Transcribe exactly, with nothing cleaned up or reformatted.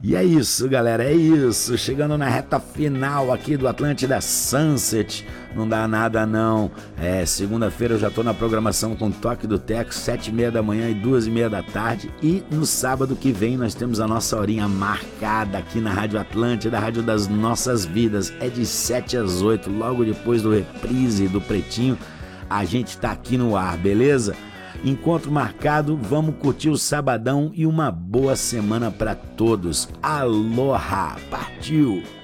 E é isso, galera, é isso. Chegando na reta final aqui do Atlântida Sunset. Não dá nada não. É, segunda-feira eu já tô na programação com Toque do Teco, sete e meia da manhã e duas e meia da tarde. E no sábado que vem nós temos a nossa horinha marcada aqui na Rádio Atlântida, a Rádio das Nossas Vidas. É de sete às oito, logo depois do reprise do Pretinho. A gente tá aqui no ar, beleza? Encontro marcado, vamos curtir o sabadão e uma boa semana para todos. Aloha, partiu!